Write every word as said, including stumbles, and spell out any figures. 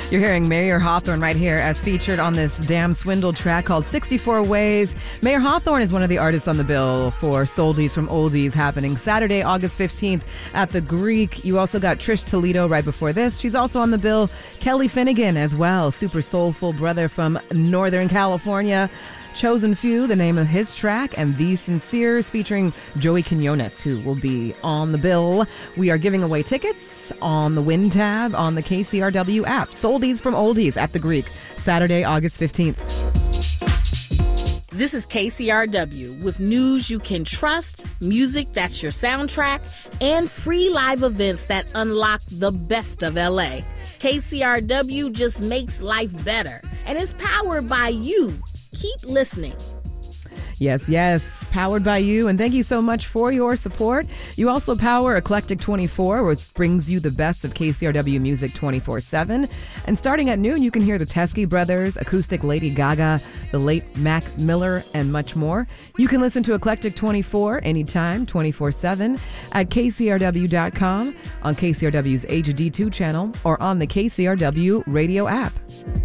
You're hearing Mayer Hawthorne right here as featured on this Damn Swindle track called sixty-four Ways. Mayer Hawthorne is one of the artists on the bill for Soldies from Oldies happening Saturday, August fifteenth at the Greek. You also got Trish Toledo right before this. She's also on the bill. Kelly Finnegan as well, super soulful brother from Northern California. Chosen Few, the name of his track, and The Sinceres featuring Joey Quinones, who will be on the bill. We are giving away tickets on the Win tab on the K C R W app. Soldies from Oldies at the Greek, Saturday, August fifteenth. This is K C R W with news you can trust, music that's your soundtrack, and free live events that unlock the best of L A. K C R W just makes life better, and is powered by you. Keep listening. Yes, yes, powered by you, and thank you so much for your support. You also power Eclectic twenty-four, which brings you the best of K C R W music twenty-four seven. And starting at noon, you can hear the Teskey Brothers, Acoustic Lady Gaga, the late Mac Miller, and much more. You can listen to Eclectic twenty-four anytime, twenty-four seven, at K C R W dot com, on K C R W's H D two channel, or on the K C R W radio app.